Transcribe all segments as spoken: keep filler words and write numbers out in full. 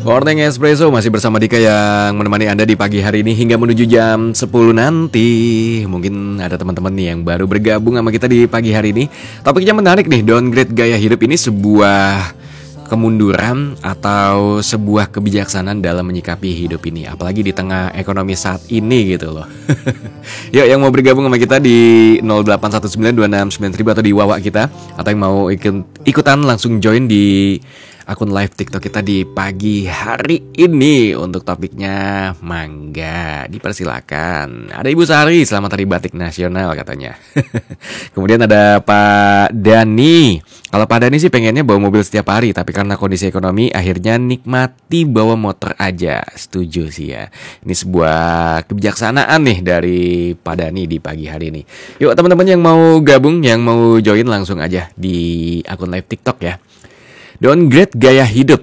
Morning Espresso masih bersama Dika yang menemani Anda di pagi hari ini hingga menuju jam sepuluh nanti. Mungkin ada teman-teman nih yang baru bergabung sama kita di pagi hari ini. Topiknya menarik nih, downgrade gaya hidup ini sebuah kemunduran atau sebuah kebijaksanaan dalam menyikapi hidup ini, apalagi di tengah ekonomi saat ini gitu loh. Yuk yang mau bergabung sama kita di nol delapan satu sembilan dua enam sembilan ribu atau di Wawa kita, atau yang mau ikut, ikutan langsung join di akun live TikTok kita di pagi hari ini. Untuk topiknya mangga, dipersilakan. Ada Ibu Sari, selamat Hari Batik Nasional katanya. Kemudian ada Pak Dani. Kalau Pak Dani sih pengennya bawa mobil setiap hari, tapi karena kondisi ekonomi akhirnya nikmati bawa motor aja. Setuju sih ya. Ini sebuah kebijaksanaan nih dari Pak Dani di pagi hari ini. Yuk teman-teman yang mau gabung, yang mau join langsung aja di akun live TikTok ya. Downgrade gaya hidup.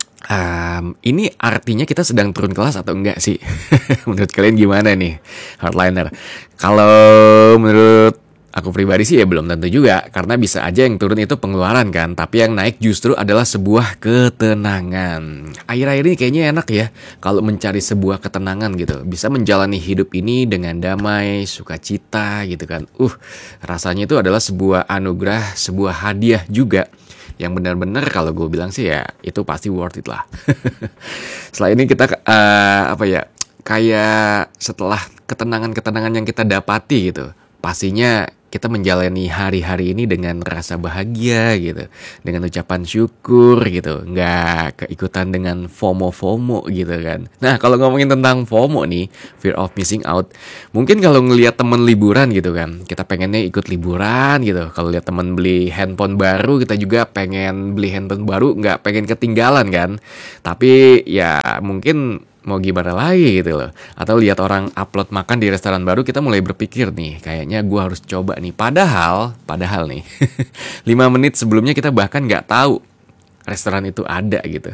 Um, ini artinya kita sedang turun kelas atau enggak sih? Menurut kalian gimana nih, hardliner? Kalau menurut aku pribadi sih ya belum tentu juga, karena bisa aja yang turun itu pengeluaran kan, tapi yang naik justru adalah sebuah ketenangan. Akhir-akhir ini kayaknya enak ya kalau mencari sebuah ketenangan gitu, bisa menjalani hidup ini dengan damai, sukacita gitu kan. Uh, rasanya itu adalah sebuah anugerah, sebuah hadiah juga. Yang benar-benar kalau gue bilang sih ya itu pasti worth it lah. Setelah ini kita uh, apa ya, kayak setelah ketenangan-ketenangan yang kita dapati gitu, pastinya kita menjalani hari-hari ini dengan rasa bahagia gitu, dengan ucapan syukur gitu, nggak keikutan dengan FOMO-FOMO gitu kan. Nah kalau ngomongin tentang FOMO nih, fear of missing out, mungkin kalau ngelihat temen liburan gitu kan, kita pengennya ikut liburan gitu. Kalau lihat temen beli handphone baru, kita juga pengen beli handphone baru, nggak pengen ketinggalan kan. Tapi ya mungkin mau gimana lagi gitu loh. Atau lihat orang upload makan di restoran baru, kita mulai berpikir nih, kayaknya gue harus coba nih. Padahal, padahal nih, lima menit sebelumnya kita bahkan gak tahu restoran itu ada gitu.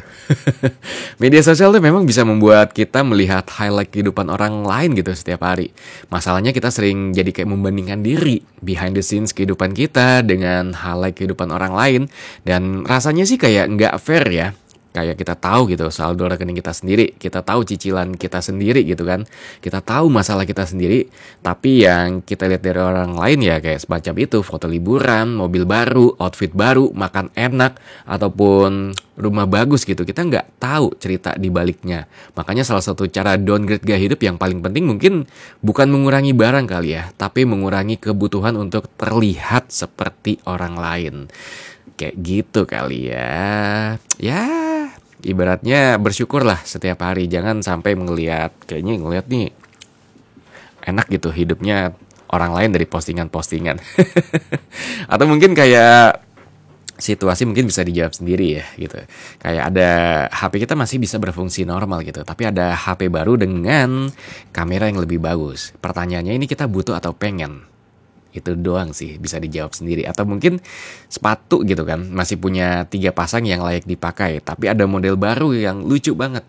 Media sosial tuh memang bisa membuat kita melihat highlight kehidupan orang lain gitu setiap hari. Masalahnya kita sering jadi kayak membandingkan diri, behind the scenes kehidupan kita dengan highlight kehidupan orang lain. Dan rasanya sih kayak gak fair ya. Kayak kita tahu gitu saldo rekening kita sendiri, kita tahu cicilan kita sendiri gitu kan, kita tahu masalah kita sendiri, tapi yang kita lihat dari orang lain ya kayak semacam itu, foto liburan, mobil baru, outfit baru, makan enak, ataupun rumah bagus gitu. Kita nggak tahu cerita di baliknya. Makanya salah satu cara downgrade gaya hidup yang paling penting mungkin bukan mengurangi barang kali ya, tapi mengurangi kebutuhan untuk terlihat seperti orang lain. Kayak gitu kali ya. Ya, ibaratnya bersyukurlah setiap hari. Jangan sampai ngelihat, kayaknya ngelihat nih enak gitu hidupnya orang lain dari postingan-postingan. Atau mungkin kayak situasi mungkin bisa dijawab sendiri ya gitu. Kayak ada H P kita masih bisa berfungsi normal gitu, tapi ada H P baru dengan kamera yang lebih bagus. Pertanyaannya ini kita butuh atau pengen? Itu doang sih bisa dijawab sendiri. Atau mungkin sepatu gitu kan, masih punya tiga pasang yang layak dipakai, tapi ada model baru yang lucu banget.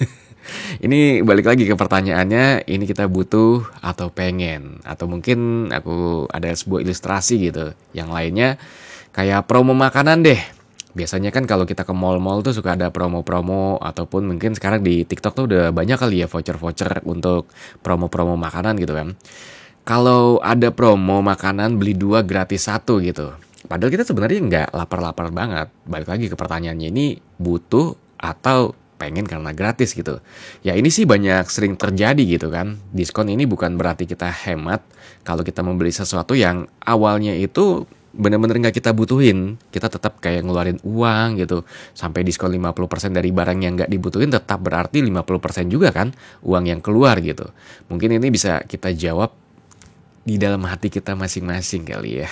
Ini balik lagi ke pertanyaannya, ini kita butuh atau pengen? Atau mungkin aku ada sebuah ilustrasi gitu. Yang lainnya kayak promo makanan deh. Biasanya kan kalau kita ke mall-mall tuh suka ada promo-promo, ataupun mungkin sekarang di TikTok tuh udah banyak kali ya voucher-voucher untuk promo-promo makanan gitu kan. Kalau ada promo makanan beli dua gratis satu gitu, padahal kita sebenarnya nggak lapar-lapar banget. Balik lagi ke pertanyaannya, ini butuh atau pengen karena gratis gitu. Ya ini sih banyak sering terjadi gitu kan. Diskon ini bukan berarti kita hemat kalau kita membeli sesuatu yang awalnya itu bener-bener nggak kita butuhin. Kita tetap kayak ngeluarin uang gitu, sampai diskon lima puluh persen dari barang yang nggak dibutuhin, tetap berarti lima puluh persen juga kan uang yang keluar gitu. Mungkin ini bisa kita jawab di dalam hati kita masing-masing kali ya.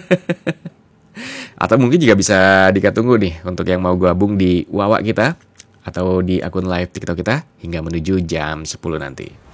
Atau mungkin juga bisa Dika tunggu nih untuk yang mau gabung di Wawa kita atau di akun live TikTok kita hingga menuju jam sepuluh nanti.